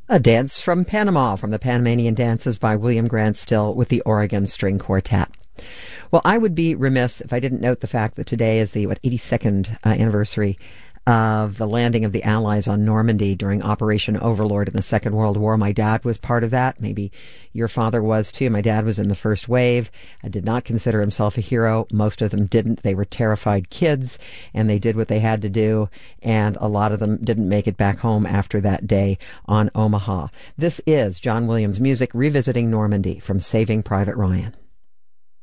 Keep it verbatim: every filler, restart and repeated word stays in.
A dance from Panama from the Panamanian Dances by William Grant Still with the Oregon String Quartet. Well, I would be remiss if I didn't note the fact that today is the, what, eighty-second uh, anniversary of the landing of the Allies on Normandy during Operation Overlord in the Second World War. My dad was part of that. Maybe your father was too. My dad was in the first wave. I did not consider himself a hero. Most of them didn't. They were terrified kids, and they did what they had to do, and a lot of them didn't make it back home after that day on Omaha. This is John Williams Music revisiting Normandy from Saving Private Ryan.